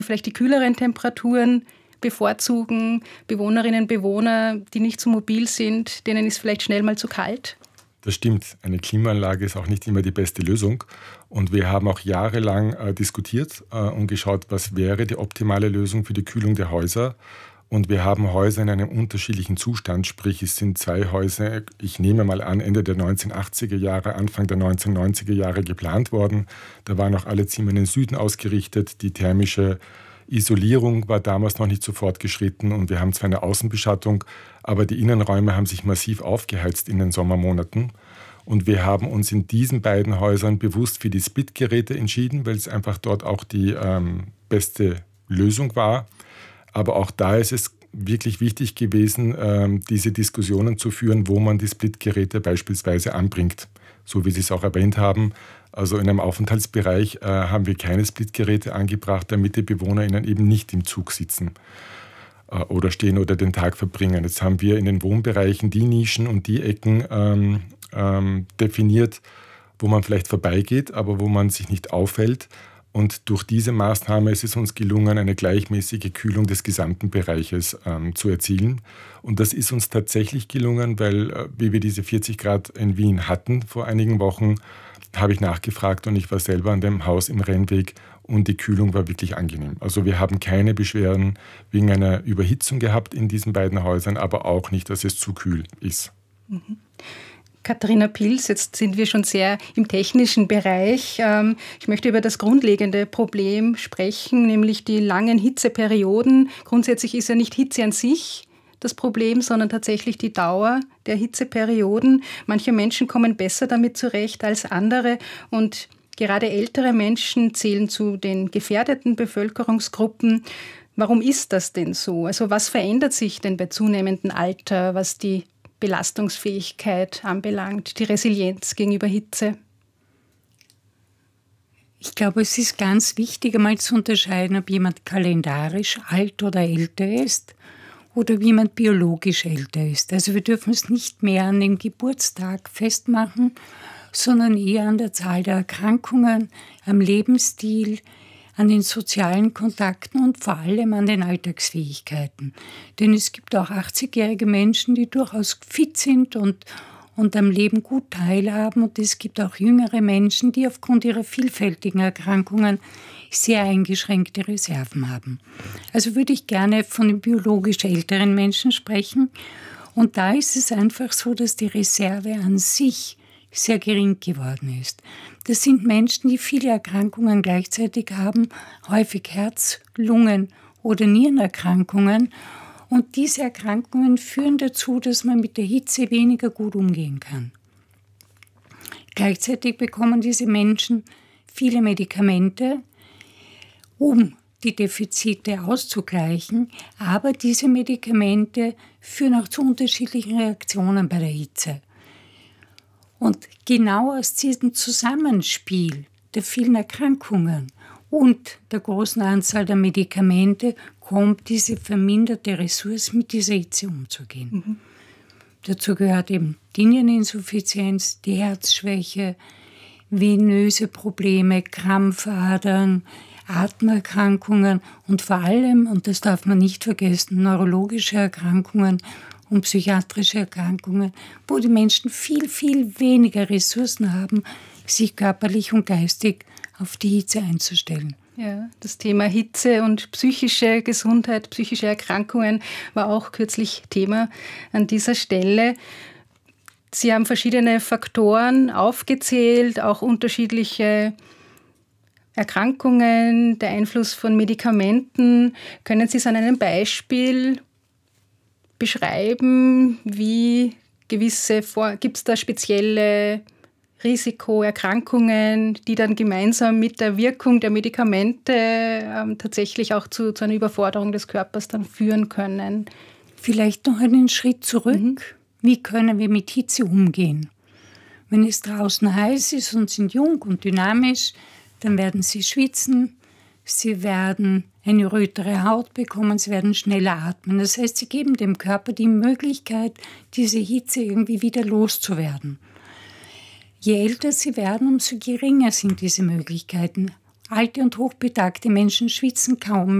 vielleicht die kühleren Temperaturen bevorzugen, Bewohnerinnen und Bewohner, die nicht so mobil sind, denen ist vielleicht schnell mal zu kalt? Das stimmt. Eine Klimaanlage ist auch nicht immer die beste Lösung. Und wir haben auch jahrelang diskutiert und geschaut, was wäre die optimale Lösung für die Kühlung der Häuser. Und wir haben Häuser in einem unterschiedlichen Zustand, sprich es sind 2 Häuser, ich nehme mal an, Ende der 1980er Jahre, Anfang der 1990er Jahre geplant worden. Da waren auch alle Zimmer in den Süden ausgerichtet. Die thermische Isolierung war damals noch nicht so fortgeschritten und wir haben zwar eine Außenbeschattung, aber die Innenräume haben sich massiv aufgeheizt in den Sommermonaten. Und wir haben uns in diesen beiden Häusern bewusst für die Splitgeräte entschieden, weil es einfach dort auch die beste Lösung war. Aber auch da ist es wirklich wichtig gewesen, diese Diskussionen zu führen, wo man die Splitgeräte beispielsweise anbringt. So wie Sie es auch erwähnt haben. Also in einem Aufenthaltsbereich haben wir keine Splitgeräte angebracht, damit die BewohnerInnen eben nicht im Zug sitzen oder stehen oder den Tag verbringen. Jetzt haben wir in den Wohnbereichen die Nischen und die Ecken definiert, wo man vielleicht vorbeigeht, aber wo man sich nicht auffällt. Und durch diese Maßnahme ist es uns gelungen, eine gleichmäßige Kühlung des gesamten Bereiches zu erzielen. Und das ist uns tatsächlich gelungen, weil, wie wir diese 40 Grad in Wien hatten vor einigen Wochen, habe ich nachgefragt und ich war selber an dem Haus im Rennweg und die Kühlung war wirklich angenehm. Also wir haben keine Beschwerden wegen einer Überhitzung gehabt in diesen beiden Häusern, aber auch nicht, dass es zu kühl ist. Mhm. Katharina Pils, jetzt sind wir schon sehr im technischen Bereich. Ich möchte über das grundlegende Problem sprechen, nämlich die langen Hitzeperioden. Grundsätzlich ist ja nicht Hitze an sich das Problem, sondern tatsächlich die Dauer der Hitzeperioden. Manche Menschen kommen besser damit zurecht als andere und gerade ältere Menschen zählen zu den gefährdeten Bevölkerungsgruppen. Warum ist das denn so? Also was verändert sich denn bei zunehmendem Alter, was die Belastungsfähigkeit anbelangt, die Resilienz gegenüber Hitze? Ich glaube, es ist ganz wichtig, einmal zu unterscheiden, ob jemand kalendarisch alt oder älter ist oder ob jemand biologisch älter ist. Also wir dürfen es nicht mehr an dem Geburtstag festmachen, sondern eher an der Zahl der Erkrankungen, am Lebensstil, an den sozialen Kontakten und vor allem an den Alltagsfähigkeiten. Denn es gibt auch 80-jährige Menschen, die durchaus fit sind und am Leben gut teilhaben. Und es gibt auch jüngere Menschen, die aufgrund ihrer vielfältigen Erkrankungen sehr eingeschränkte Reserven haben. Also würde ich gerne von den biologisch älteren Menschen sprechen. Und da ist es einfach so, dass die Reserve an sich sehr gering geworden ist. Das sind Menschen, die viele Erkrankungen gleichzeitig haben, häufig Herz-, Lungen- oder Nierenerkrankungen. Und diese Erkrankungen führen dazu, dass man mit der Hitze weniger gut umgehen kann. Gleichzeitig bekommen diese Menschen viele Medikamente, um die Defizite auszugleichen, aber diese Medikamente führen auch zu unterschiedlichen Reaktionen bei der Hitze. Und genau aus diesem Zusammenspiel der vielen Erkrankungen und der großen Anzahl der Medikamente kommt diese verminderte Ressource, mit dieser Hitze umzugehen. Mhm. Dazu gehört eben die Niereninsuffizienz, die Herzschwäche, venöse Probleme, Krampfadern, Atmerkrankungen und vor allem, und das darf man nicht vergessen, neurologische Erkrankungen und psychiatrische Erkrankungen, wo die Menschen viel, viel weniger Ressourcen haben, sich körperlich und geistig auf die Hitze einzustellen. Ja, das Thema Hitze und psychische Gesundheit, psychische Erkrankungen war auch kürzlich Thema an dieser Stelle. Sie haben verschiedene Faktoren aufgezählt, auch unterschiedliche Erkrankungen, der Einfluss von Medikamenten. Können Sie es an einem Beispiel beschreiben, wie gibt es da spezielle Risikoerkrankungen, die dann gemeinsam mit der Wirkung der Medikamente tatsächlich auch zu einer Überforderung des Körpers dann führen können? Vielleicht noch einen Schritt zurück. Mhm. Wie können wir mit Hitze umgehen? Wenn es draußen heiß ist und sind jung und dynamisch, dann werden sie schwitzen, sie werden eine rötere Haut bekommen, sie werden schneller atmen. Das heißt, sie geben dem Körper die Möglichkeit, diese Hitze irgendwie wieder loszuwerden. Je älter sie werden, umso geringer sind diese Möglichkeiten. Alte und hochbetagte Menschen schwitzen kaum